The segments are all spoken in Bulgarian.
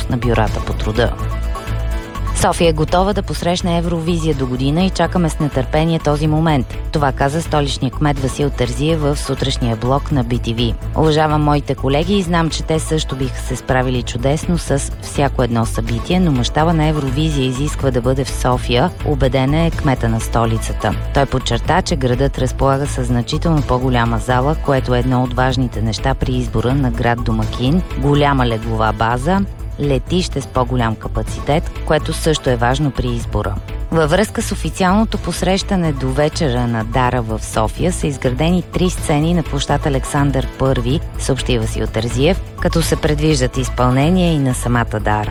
заетост на бюрата по труда. София е готова да посрещне Евровизия до година и чакаме с нетърпение този момент. Това каза столичният кмет Васил Терзиев в сутрешния блок на BTV. Уважавам моите колеги и знам, че те също биха се справили чудесно с всяко едно събитие, но мащаба на Евровизия изисква да бъде в София, убеден е кмета на столицата. Той подчерта, че градът разполага със значително по-голяма зала, което е едно от важните неща при избора на град домакин, голяма леглова база, летище с по-голям капацитет, което също е важно при избора. Във връзка с официалното посрещане до вечера на Дара в София са изградени 3 сцени на площад Александър I, съобщи Васил Терзиев, като се предвиждат изпълнение и на самата Дара.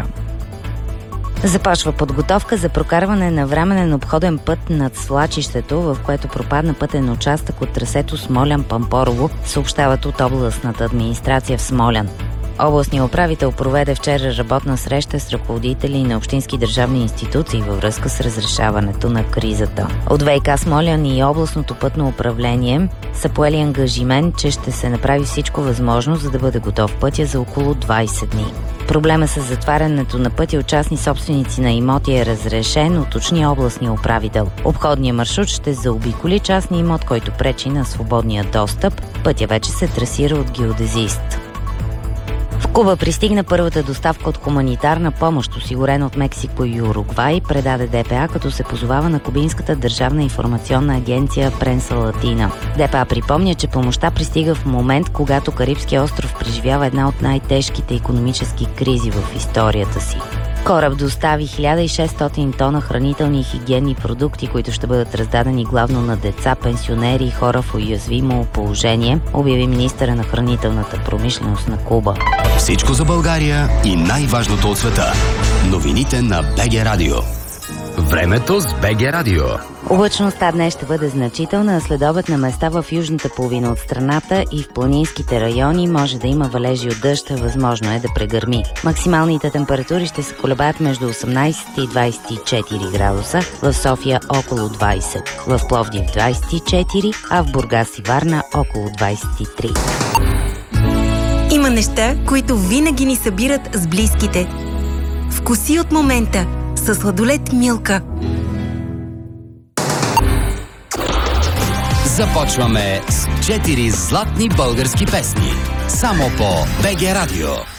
Започва подготовка за прокарване на временен обходен път над свлачището, в което пропадна пътен участък от трасето Смолян-Пампорово, съобщават от областната администрация в Смолян. Областният управител проведе вчера работна среща с ръководители на общински държавни институции във връзка с разрешаването на кризата. От ВиК Смолян и областното пътно управление са поели ангажимент, че ще се направи всичко възможно, за да бъде готов пътя за около 20 дни. Проблема с затварянето на пътя от частни собственици на имоти е разрешен, уточни областния управител. Обходният маршрут ще заобиколи частния имот, който пречи на свободния достъп. Пътя вече се трасира от геодезист. В Куба пристигна първата доставка от хуманитарна помощ, осигурена от Мексико и Уругвай, предаде ДПА, като се позовава на кубинската държавна информационна агенция Пренса Латина. ДПА припомня, че помощта пристига в момент, когато Карибския остров преживява една от най-тежките икономически кризи в историята си. Кораб достави 1600 тона хранителни и хигиенни продукти, които ще бъдат раздадени главно на деца, пенсионери и хора в уязвимо положение, обяви министъра на хранителната промишленост на Куба. Всичко за България и най-важното от света. Новините на БГ Радио. Времето с БГ Радио. Облачността днес ще бъде значителна, а следобед на места в южната половина от страната и в планинските райони може да има валежи от дъжд, възможно е да прегърми. Максималните температури ще се колебаят между 18 и 24 градуса, в София около 20, в Пловдив 24, а в Бургас и Варна около 23. Има неща, които винаги ни събират с близките. Вкуси от момента със сладолед Милка. Започваме с 4 златни български песни. Само по БГ Радио.